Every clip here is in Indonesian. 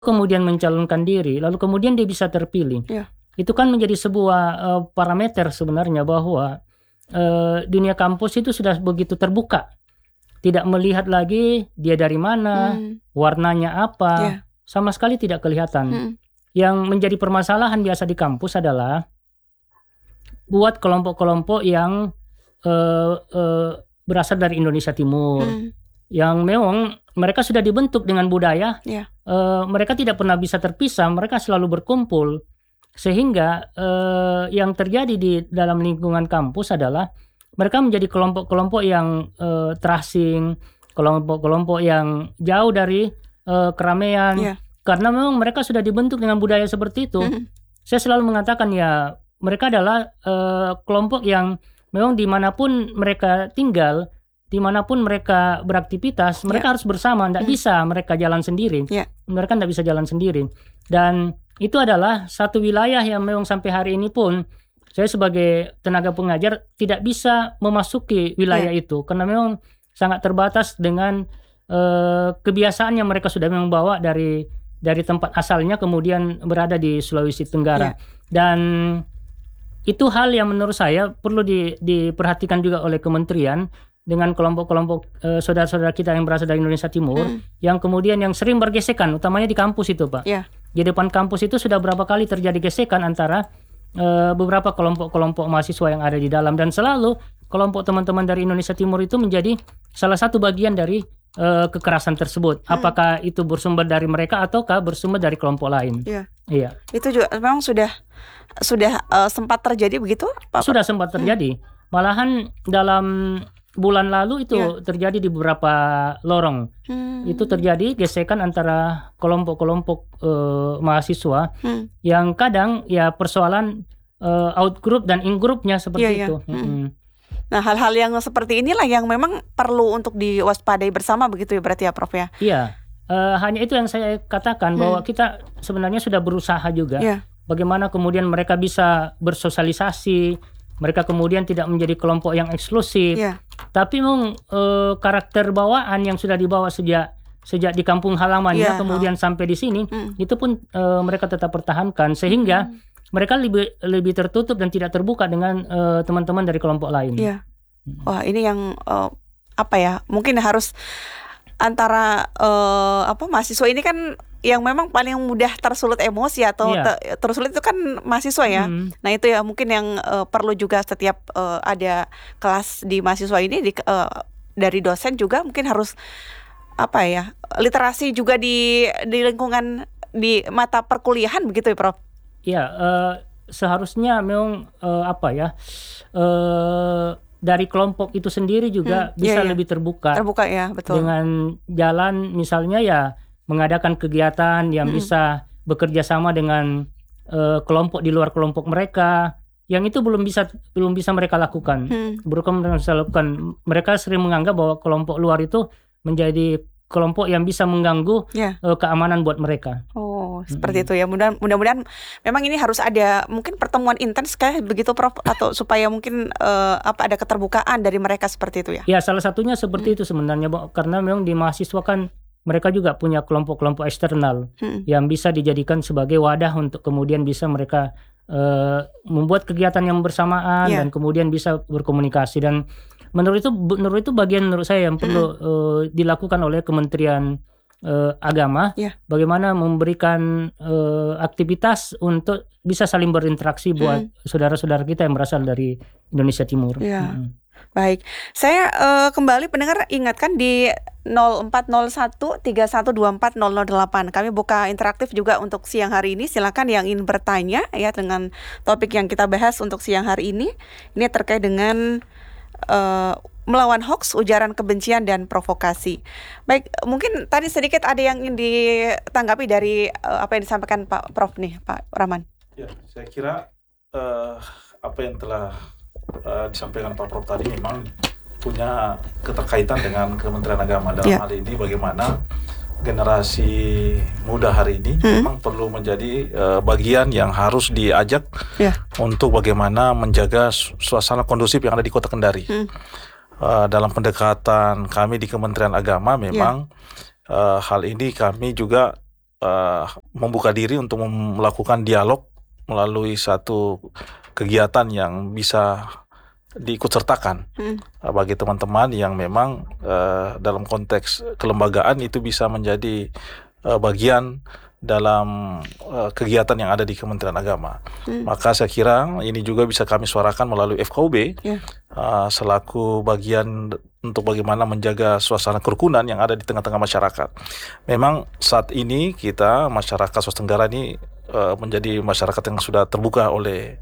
kemudian mencalonkan diri, lalu kemudian dia bisa terpilih. Iya. Itu kan menjadi sebuah parameter sebenarnya bahwa dunia kampus itu sudah begitu terbuka. Tidak melihat lagi dia dari mana, warnanya apa, Iya. sama sekali tidak kelihatan. Yang menjadi permasalahan biasa di kampus adalah buat kelompok-kelompok yang berasal dari Indonesia Timur, yang memang mereka sudah dibentuk dengan budaya, Iya. mereka tidak pernah bisa terpisah, mereka selalu berkumpul, sehingga yang terjadi di dalam lingkungan kampus adalah mereka menjadi kelompok-kelompok yang terasing, kelompok-kelompok yang jauh dari keramaian, Iya. karena memang mereka sudah dibentuk dengan budaya seperti itu. Saya selalu mengatakan ya mereka adalah kelompok yang memang dimanapun mereka tinggal, dimanapun mereka beraktivitas, mereka harus bersama, tidak bisa mereka jalan sendiri. Mereka tidak bisa jalan sendiri. Dan itu adalah satu wilayah yang memang sampai hari ini pun saya sebagai tenaga pengajar tidak bisa memasuki wilayah itu, karena memang sangat terbatas dengan kebiasaan yang mereka sudah memang bawa dari tempat asalnya kemudian berada di Sulawesi Tenggara. Dan itu hal yang menurut saya perlu diperhatikan juga oleh kementerian dengan kelompok-kelompok saudara-saudara kita yang berasal dari Indonesia Timur, yang kemudian yang sering bergesekan, utamanya di kampus itu, Pak. Di depan kampus itu sudah berapa kali terjadi gesekan antara beberapa kelompok-kelompok mahasiswa yang ada di dalam, dan selalu kelompok teman-teman dari Indonesia Timur itu menjadi salah satu bagian dari kekerasan tersebut. Apakah itu bersumber dari mereka ataukah bersumber dari kelompok lain? Iya. Itu juga memang sudah sempat terjadi begitu, Pak? Sudah sempat terjadi. Malahan dalam bulan lalu itu terjadi di beberapa lorong. Itu terjadi gesekan antara kelompok-kelompok mahasiswa yang kadang ya persoalan out group dan in groupnya seperti itu. Nah, hal-hal yang seperti inilah yang memang perlu untuk diwaspadai bersama begitu ya berarti ya, Prof ya? Iya, hanya itu yang saya katakan bahwa kita sebenarnya sudah berusaha juga bagaimana kemudian mereka bisa bersosialisasi, mereka kemudian tidak menjadi kelompok yang eksklusif, tapi memang karakter bawaan yang sudah dibawa sejak di kampung halamannya kemudian sampai di sini, itu pun mereka tetap pertahankan sehingga mereka lebih tertutup dan tidak terbuka dengan teman-teman dari kelompok lain. Wah, ini yang mungkin harus antara mahasiswa ini kan yang memang paling mudah tersulut emosi atau tersulit itu kan mahasiswa ya. Nah, itu ya mungkin yang perlu juga setiap ada kelas di mahasiswa ini dari dosen juga mungkin harus literasi juga di lingkungan di mata perkuliahan begitu ya, Prof? Iya, seharusnya memang dari kelompok itu sendiri juga bisa lebih terbuka. Terbuka ya, betul. Dengan jalan misalnya ya mengadakan kegiatan yang bisa bekerja sama dengan kelompok di luar kelompok mereka, yang itu belum bisa mereka lakukan. Mereka sering menganggap bahwa kelompok luar itu menjadi kelompok yang bisa mengganggu keamanan buat mereka. Oh, seperti itu ya. Mudah-mudahan memang ini harus ada mungkin pertemuan intens kayak begitu, Prof, atau supaya mungkin ada keterbukaan dari mereka seperti itu ya. Ya, salah satunya seperti itu sebenarnya, karena memang di mahasiswa kan mereka juga punya kelompok-kelompok eksternal yang bisa dijadikan sebagai wadah untuk kemudian bisa mereka membuat kegiatan yang bersamaan dan kemudian bisa berkomunikasi. Dan menurut itu bagian menurut saya yang perlu dilakukan oleh Kementerian Agama, bagaimana memberikan aktivitas untuk bisa saling berinteraksi buat saudara-saudara kita yang berasal dari Indonesia Timur. Baik, saya kembali pendengar ingatkan di 040131240008. Kami buka interaktif juga untuk siang hari ini. Silakan yang ingin bertanya ya dengan topik yang kita bahas untuk siang hari ini. Ini terkait dengan melawan hoax, ujaran kebencian dan provokasi. Baik, mungkin tadi sedikit ada yang ingin ditanggapi dari apa yang disampaikan Pak Prof nih, Pak Rahman. Ya, saya kira apa yang telah disampaikan Pak Prof tadi memang punya keterkaitan dengan Kementerian Agama dalam hal ini bagaimana generasi muda hari ini memang perlu menjadi bagian yang harus diajak untuk bagaimana menjaga suasana kondusif yang ada di Kota Kendari. Dalam pendekatan kami di Kementerian Agama memang hal ini kami juga membuka diri untuk melakukan dialog melalui satu kegiatan yang bisa diikutsertakan bagi teman-teman yang memang dalam konteks kelembagaan itu bisa menjadi bagian dalam kegiatan yang ada di Kementerian Agama. Maka saya kira ini juga bisa kami suarakan melalui FKUB selaku bagian untuk bagaimana menjaga suasana kerukunan yang ada di tengah-tengah masyarakat. Memang saat ini kita masyarakat Sulawesi Tenggara ini menjadi masyarakat yang sudah terbuka oleh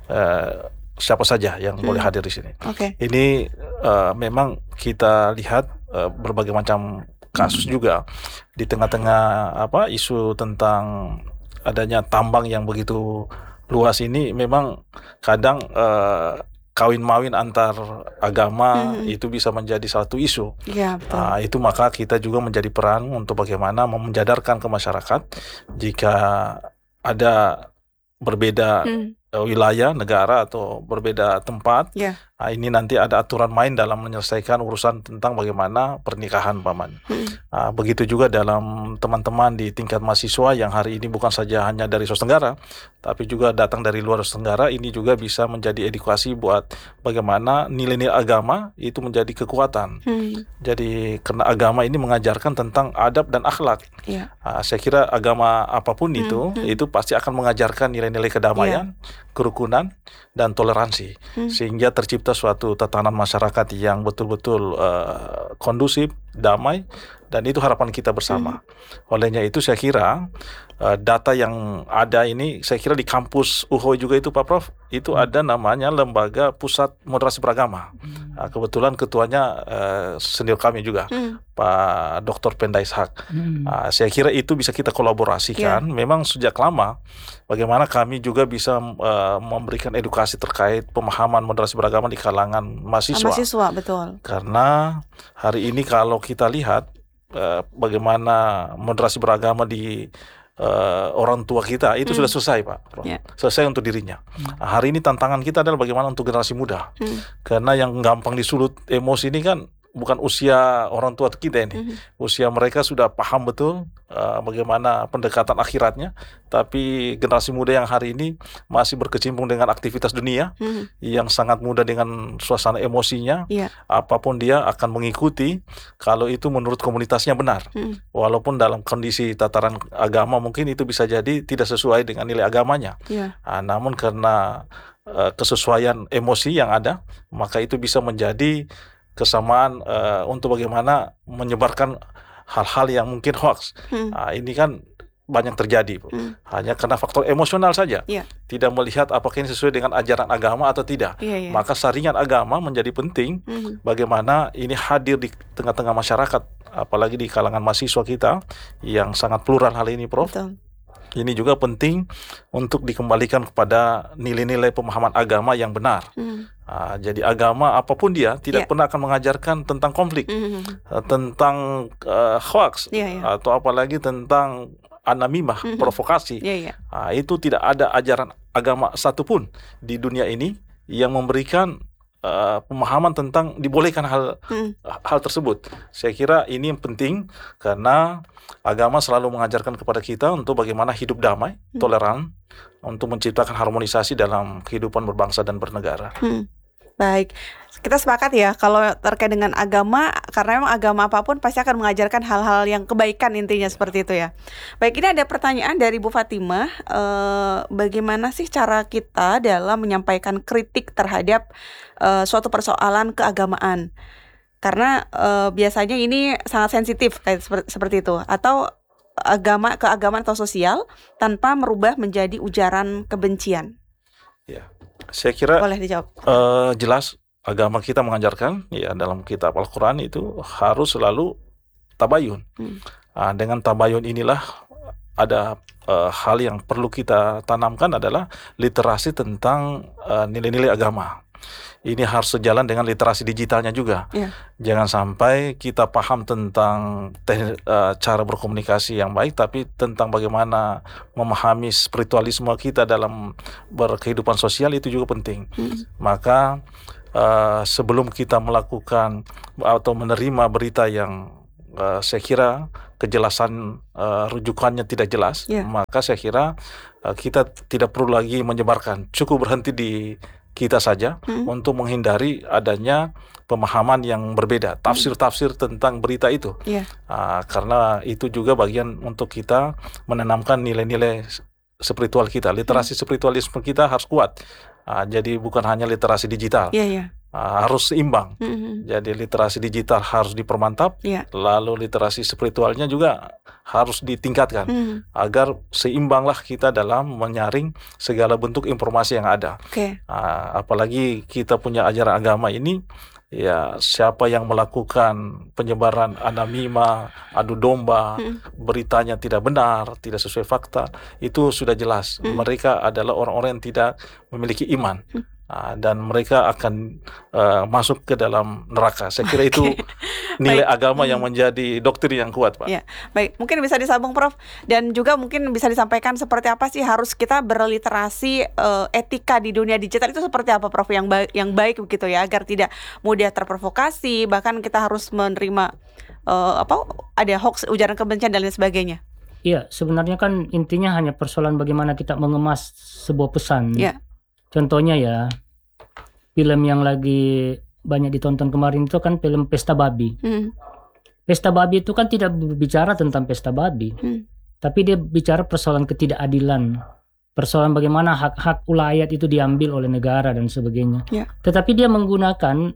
siapa saja yang boleh hadir di sini. Ini memang kita lihat berbagai macam kasus juga di tengah-tengah isu tentang adanya tambang yang begitu luas ini. Memang kadang kawin mawin antar agama itu bisa menjadi satu isu. Itu maka kita juga menjadi peran untuk bagaimana menjadarkan ke masyarakat jika ada berbeda wilayah, negara atau berbeda tempat. Ini nanti ada aturan main dalam menyelesaikan urusan tentang bagaimana pernikahan paman. Begitu juga dalam teman-teman di tingkat mahasiswa yang hari ini bukan saja hanya dari Sulawesi Tenggara, tapi juga datang dari luar Sulawesi Tenggara. Ini juga bisa menjadi edukasi buat bagaimana nilai-nilai agama itu menjadi kekuatan. Jadi karena agama ini mengajarkan tentang adab dan akhlak. Saya kira agama apapun itu pasti akan mengajarkan nilai-nilai kedamaian, kerukunan, dan toleransi, sehingga tercipta suatu tatanan masyarakat yang betul-betul kondusif, damai, dan itu harapan kita bersama. Olehnya itu saya kira data yang ada ini, saya kira di kampus UHOI juga itu Pak Prof, itu ada namanya Lembaga Pusat Moderasi Beragama. Kebetulan ketuanya senior kami juga, Pak Dr. Penda Ishak. Saya kira itu bisa kita kolaborasikan. Memang sejak lama bagaimana kami juga bisa memberikan edukasi terkait pemahaman moderasi beragama di kalangan mahasiswa. Betul. Karena hari ini kalau kita lihat bagaimana moderasi beragama di orang tua kita itu sudah selesai Pak, selesai untuk dirinya. Hari ini tantangan kita adalah bagaimana untuk generasi muda, karena yang gampang disulut emosi ini kan bukan usia orang tua kita ini, usia mereka sudah paham betul bagaimana pendekatan akhiratnya, tapi generasi muda yang hari ini masih berkecimpung dengan aktivitas dunia, yang sangat mudah dengan suasana emosinya, apapun dia akan mengikuti kalau itu menurut komunitasnya benar, walaupun dalam kondisi tataran agama mungkin itu bisa jadi tidak sesuai dengan nilai agamanya, namun karena kesesuaian emosi yang ada, maka itu bisa menjadi kesamaan untuk bagaimana menyebarkan hal-hal yang mungkin hoax. Ini kan banyak terjadi, hanya karena faktor emosional saja, tidak melihat apakah ini sesuai dengan ajaran agama atau tidak. Maka saringan agama menjadi penting, bagaimana ini hadir di tengah-tengah masyarakat, apalagi di kalangan mahasiswa kita yang sangat plural hal ini, Prof. Ini juga penting untuk dikembalikan kepada nilai-nilai pemahaman agama yang benar. Jadi agama apapun dia tidak pernah akan mengajarkan tentang konflik, tentang hoax, atau apalagi tentang anamimah, provokasi. Itu tidak ada ajaran agama satupun di dunia ini yang memberikan pemahaman tentang dibolehkan hal tersebut. Saya kira ini yang penting karena agama selalu mengajarkan kepada kita untuk bagaimana hidup damai, toleran, untuk menciptakan harmonisasi dalam kehidupan berbangsa dan bernegara. Baik, kita sepakat ya kalau terkait dengan agama, karena memang agama apapun pasti akan mengajarkan hal-hal yang kebaikan, intinya seperti itu ya. Baik, ini ada pertanyaan dari Bu Fatimah, bagaimana sih cara kita dalam menyampaikan kritik terhadap suatu persoalan keagamaan? Karena biasanya ini sangat sensitif kayak seperti itu, atau keagamaan atau sosial tanpa merubah menjadi ujaran kebencian. Ya, saya kira boleh dijawab. Jelas agama kita mengajarkan ya dalam kitab Al-Quran itu harus selalu tabayun. Dengan tabayun inilah ada hal yang perlu kita tanamkan adalah literasi tentang nilai-nilai agama. Ini harus sejalan dengan literasi digitalnya juga. Jangan sampai kita paham tentang cara berkomunikasi yang baik, tapi tentang bagaimana memahami spiritualisme kita dalam berkehidupan sosial itu juga penting. Maka sebelum kita melakukan atau menerima berita yang saya kira kejelasan rujukannya tidak jelas, maka saya kira kita tidak perlu lagi menyebarkan, cukup berhenti di kita saja untuk menghindari adanya pemahaman yang berbeda, tafsir-tafsir tentang berita itu. Karena itu juga bagian untuk kita menanamkan nilai-nilai spiritual kita, literasi spiritualisme kita harus kuat. Jadi bukan hanya literasi digital, harus seimbang. Jadi literasi digital harus dipermantap, lalu literasi spiritualnya juga harus ditingkatkan agar seimbanglah kita dalam menyaring segala bentuk informasi yang ada. Apalagi kita punya ajaran agama ini, ya siapa yang melakukan penyebaran anamima, adu domba, beritanya tidak benar, tidak sesuai fakta, itu sudah jelas mereka adalah orang-orang yang tidak memiliki iman. Dan mereka akan masuk ke dalam neraka. Saya kira itu nilai agama yang menjadi doktrin yang kuat, Pak. Baik, mungkin bisa disambung, Prof. Dan juga mungkin bisa disampaikan seperti apa sih harus kita berliterasi etika di dunia digital itu seperti apa, Prof? Yang baik begitu ya, agar tidak mudah terprovokasi, bahkan kita harus menerima ada hoax, ujaran kebencian dan lain sebagainya. Iya, sebenarnya kan intinya hanya persoalan bagaimana kita mengemas sebuah pesan. Contohnya ya, film yang lagi banyak ditonton kemarin itu kan film Pesta Babi. Pesta Babi itu kan tidak berbicara tentang pesta babi, tapi dia bicara persoalan ketidakadilan, persoalan bagaimana hak-hak ulayat itu diambil oleh negara dan sebagainya. Tetapi dia menggunakan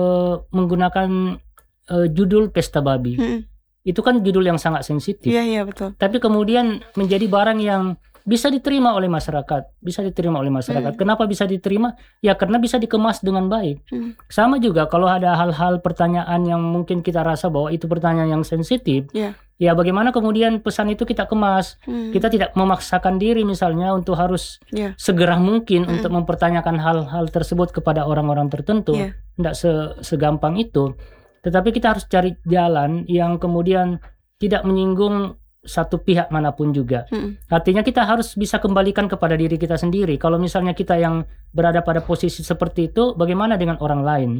judul Pesta Babi. Itu kan judul yang sangat sensitif. Betul. Tapi kemudian menjadi barang yang bisa diterima oleh masyarakat, Kenapa bisa diterima? Ya karena bisa dikemas dengan baik. Sama juga kalau ada hal-hal pertanyaan yang mungkin kita rasa bahwa itu pertanyaan yang sensitif, ya bagaimana kemudian pesan itu kita kemas. Kita tidak memaksakan diri misalnya untuk harus segera mungkin untuk mempertanyakan hal-hal tersebut kepada orang-orang tertentu. Tidak segampang itu. Tetapi kita harus cari jalan yang kemudian tidak menyinggung satu pihak manapun juga. Artinya kita harus bisa kembalikan kepada diri kita sendiri. Kalau misalnya kita yang berada pada posisi seperti itu, bagaimana dengan orang lain?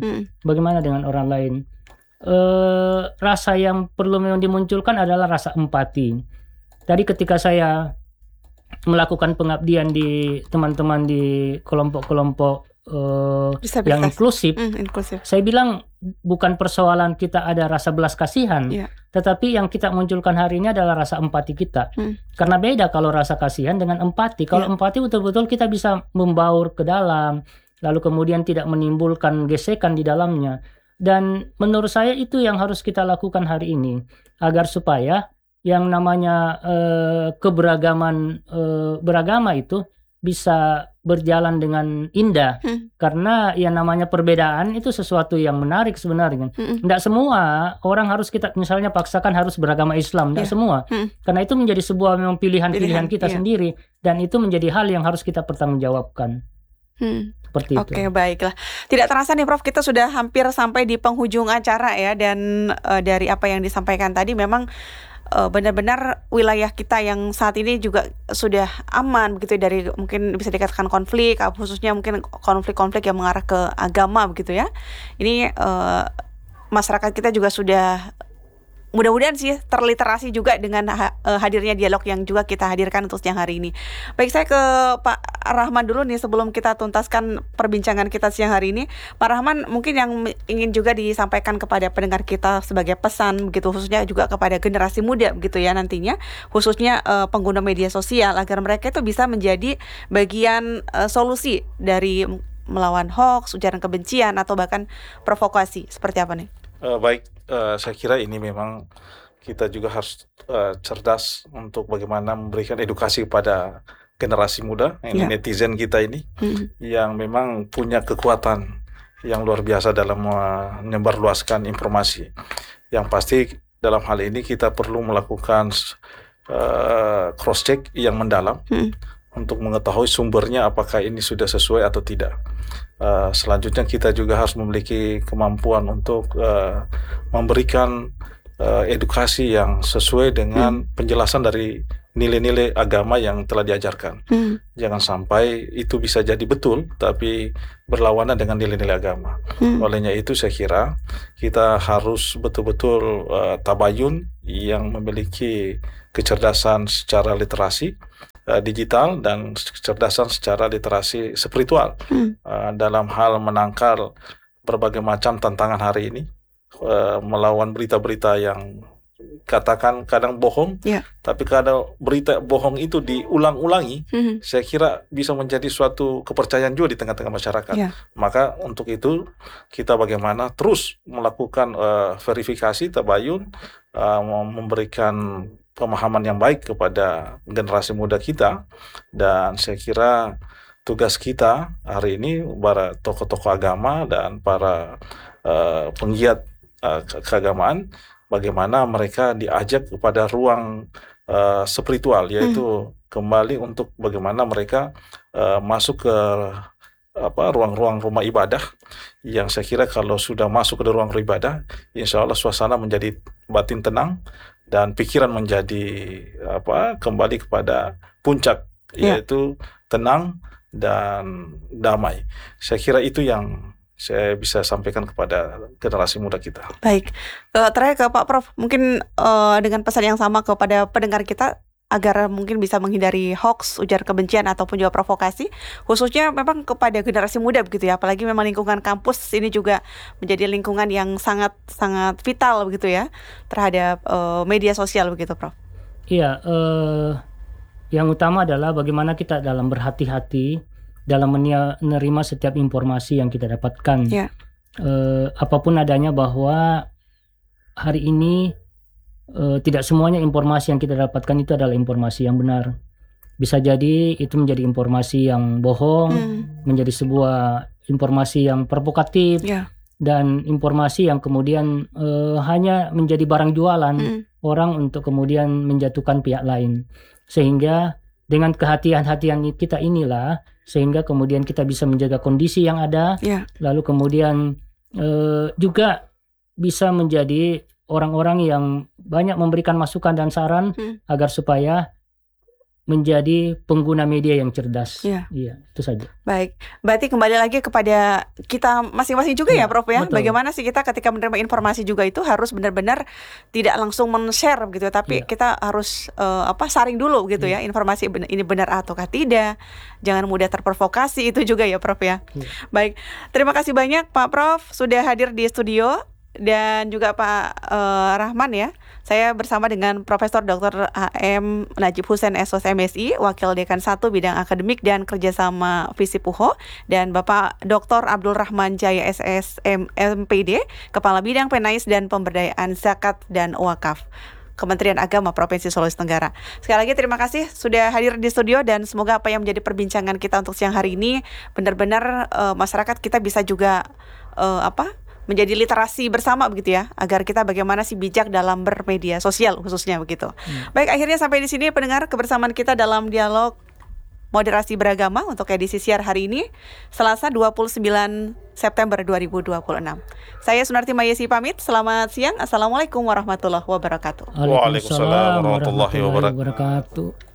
Rasa yang perlu memang dimunculkan adalah rasa empati. Tadi ketika saya melakukan pengabdian di teman-teman di kelompok-kelompok yang inklusif, saya bilang bukan persoalan kita ada rasa belas kasihan, tetapi yang kita munculkan hari ini adalah rasa empati kita. Karena beda kalau rasa kasihan dengan empati. Kalau empati betul-betul kita bisa membaur ke dalam, lalu kemudian tidak menimbulkan gesekan di dalamnya. Dan menurut saya itu yang harus kita lakukan hari ini, agar supaya yang namanya keberagaman beragama itu bisa berjalan dengan indah. Karena yang namanya perbedaan itu sesuatu yang menarik sebenarnya. Tidak semua orang harus kita misalnya paksakan harus beragama Islam, tidak semua. Karena itu menjadi sebuah memang pilihan kita sendiri, dan itu menjadi hal yang harus kita pertanggungjawabkan. Seperti itu. Oke, baiklah. Tidak terasa nih Prof, kita sudah hampir sampai di penghujung acara ya. Dan dari apa yang disampaikan tadi memang benar-benar wilayah kita yang saat ini juga sudah aman begitu dari mungkin bisa dikatakan konflik, khususnya mungkin konflik-konflik yang mengarah ke agama begitu ya. Ini masyarakat kita juga sudah mudah-mudahan sih terliterasi juga dengan hadirnya dialog yang juga kita hadirkan untuk siang hari ini. Baik, saya ke Pak Rahman dulu nih sebelum kita tuntaskan perbincangan kita siang hari ini. Pak Rahman, mungkin yang ingin juga disampaikan kepada pendengar kita sebagai pesan begitu, khususnya juga kepada generasi muda begitu ya nantinya, khususnya pengguna media sosial, agar mereka itu bisa menjadi bagian solusi dari melawan hoax, ujaran kebencian atau bahkan provokasi. Seperti apa nih? Baik, saya kira ini memang kita juga harus cerdas untuk bagaimana memberikan edukasi kepada generasi muda, ini netizen kita ini, yang memang punya kekuatan yang luar biasa dalam menyebarluaskan informasi. Yang pasti dalam hal ini kita perlu melakukan cross check yang mendalam untuk mengetahui sumbernya apakah ini sudah sesuai atau tidak. Selanjutnya kita juga harus memiliki kemampuan untuk memberikan edukasi yang sesuai dengan penjelasan dari nilai-nilai agama yang telah diajarkan. Jangan sampai itu bisa jadi betul, tapi berlawanan dengan nilai-nilai agama. Olehnya itu saya kira kita harus betul-betul tabayun yang memiliki kecerdasan secara literasi digital dan kecerdasan secara literasi spiritual dalam hal menangkal berbagai macam tantangan hari ini, melawan berita-berita yang katakan kadang bohong, tapi kadang berita bohong itu diulang-ulangi, saya kira bisa menjadi suatu kepercayaan juga di tengah-tengah masyarakat. Maka untuk itu kita bagaimana terus melakukan verifikasi, tabayun, memberikan pemahaman yang baik kepada generasi muda kita, dan saya kira tugas kita hari ini para tokoh-tokoh agama dan para penggiat keagamaan, bagaimana mereka diajak kepada ruang spiritual, yaitu kembali untuk bagaimana mereka masuk ke ruang-ruang rumah ibadah, yang saya kira kalau sudah masuk ke ruang ibadah, insya Allah suasana menjadi batin tenang dan pikiran menjadi kembali kepada puncak, yaitu tenang dan damai. Saya kira itu yang saya bisa sampaikan kepada generasi muda kita. Baik, terakhir ke Pak Prof, mungkin dengan pesan yang sama kepada pendengar kita agar mungkin bisa menghindari hoax, ujar kebencian ataupun juga provokasi, khususnya memang kepada generasi muda begitu ya, apalagi memang lingkungan kampus ini juga menjadi lingkungan yang sangat vital begitu ya terhadap media sosial begitu, Prof. Iya, yang utama adalah bagaimana kita dalam berhati-hati dalam menerima setiap informasi yang kita dapatkan, apapun adanya, bahwa hari ini tidak semuanya informasi yang kita dapatkan itu adalah informasi yang benar. Bisa jadi itu menjadi informasi yang bohong, menjadi sebuah informasi yang provokatif, dan informasi yang kemudian hanya menjadi barang jualan orang untuk kemudian menjatuhkan pihak lain. Sehingga dengan kehati-hatian kita inilah sehingga kemudian kita bisa menjaga kondisi yang ada, lalu kemudian juga bisa menjadi orang-orang yang banyak memberikan masukan dan saran agar supaya menjadi pengguna media yang cerdas. Iya, itu saja. Baik, berarti kembali lagi kepada kita masing-masing juga ya, Prof ya. Betul. Bagaimana sih kita ketika menerima informasi juga itu harus benar-benar tidak langsung men-share gitu, tapi kita harus saring dulu gitu ya, informasi ini benar ataukah tidak. Jangan mudah terprovokasi, itu juga ya, Prof ya. Baik, terima kasih banyak Pak Prof sudah hadir di studio, dan juga Pak Rahman ya. Saya bersama dengan Profesor Dr. A.M. Najib Hussein SOS MSI, Wakil Dekan 1 Bidang Akademik dan Kerjasama Visip UHO, dan Bapak Dr. Abdul Rahman Jaya SSM MPD, Kepala Bidang Penais dan Pemberdayaan Zakat dan Wakaf, Kementerian Agama Provinsi Sulawesi Tenggara. Sekali lagi terima kasih sudah hadir di studio, dan semoga apa yang menjadi perbincangan kita untuk siang hari ini benar-benar masyarakat kita bisa juga menjadi literasi bersama begitu ya, agar kita bagaimana sih bijak dalam bermedia sosial khususnya begitu. Baik, akhirnya sampai di sini pendengar kebersamaan kita dalam dialog moderasi beragama untuk edisi siar hari ini, Selasa 29 September 2026. Saya Sunarti Mayesi pamit, selamat siang. Assalamualaikum warahmatullahi wabarakatuh. Waalaikumsalam warahmatullahi wabarakatuh.